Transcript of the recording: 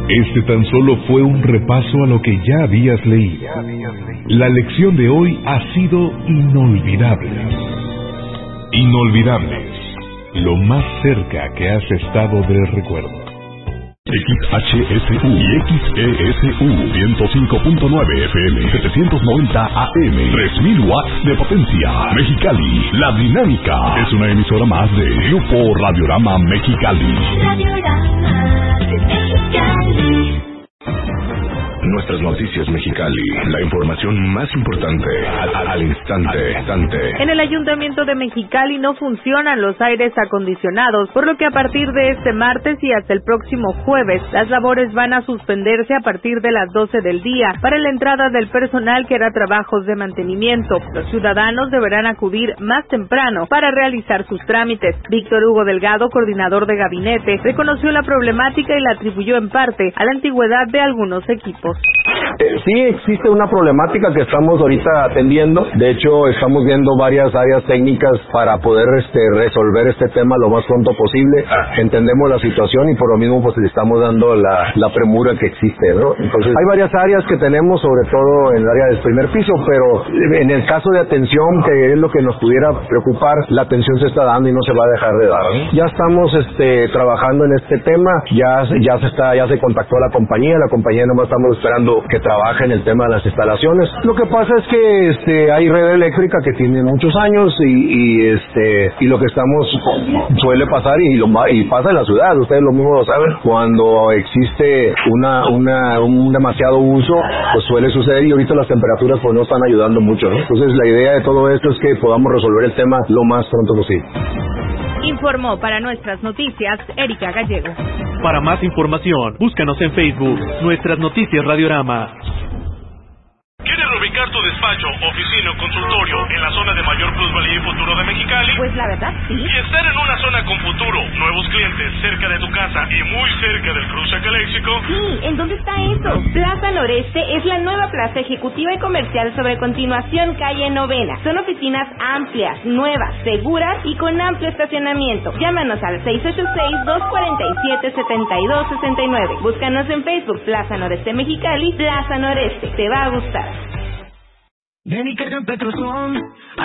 Este tan solo fue un repaso a lo que ya habías leído. La lección de hoy ha sido inolvidable. Inolvidables, lo más cerca que has estado del recuerdo. XHSU y XESU 105.9 FM 790 AM 3000 watts de potencia. Mexicali, La Dinámica es una emisora más de Grupo Radiorama Mexicali. Radiorama de Mexicali. Nuestras noticias Mexicali, la información más importante al instante. En el Ayuntamiento de Mexicali no funcionan los aires acondicionados, por lo que a partir de este martes y hasta el próximo jueves, las labores van a suspenderse a partir de las 12 del día para la entrada del personal que hará trabajos de mantenimiento. Los ciudadanos deberán acudir más temprano para realizar sus trámites. Víctor Hugo Delgado, coordinador de gabinete, reconoció la problemática y la atribuyó en parte a la antigüedad de algunos equipos. Sí existe una problemática que estamos ahorita atendiendo. De hecho, estamos viendo varias áreas técnicas para poder resolver este tema lo más pronto posible. Entendemos la situación y por lo mismo pues le estamos dando la premura que existe, ¿no? Entonces, hay varias áreas que tenemos, sobre todo en el área del primer piso, pero en el caso de atención, que es lo que nos pudiera preocupar, la atención se está dando y no se va a dejar de dar, ¿no? Ya estamos trabajando en este tema, ya se contactó a la compañía nomás estamos esperando que trabaje en el tema de las instalaciones. Lo que pasa es que hay red eléctrica que tiene muchos años y lo que suele pasar y pasa en la ciudad, ustedes lo mismo lo saben, cuando existe un demasiado uso, pues suele suceder y ahorita las temperaturas pues no están ayudando mucho, ¿no? Entonces la idea de todo esto es que podamos resolver el tema lo más pronto posible. Informó para Nuestras Noticias Erika Gallego. Para más información, búscanos en Facebook, Nuestras Noticias Radiorama. ¿Quieres reubicar tu despacho, oficina o consultorio en la zona de mayor plusvalía y futuro de Mexicali? Pues la verdad, sí. Y estar en una zona con futuro, nuevos clientes, cerca de tu casa y muy cerca del cruce Caléxico. Sí, ¿en dónde está eso? Plaza Noreste es la nueva plaza ejecutiva y comercial sobre Continuación Calle Novena. Son oficinas amplias, nuevas, seguras y con amplio estacionamiento. Llámanos al 686-247-7269. Búscanos en Facebook, Plaza Noreste Mexicali, Plaza Noreste. Te va a gustar. Ven y carga en Petrozón.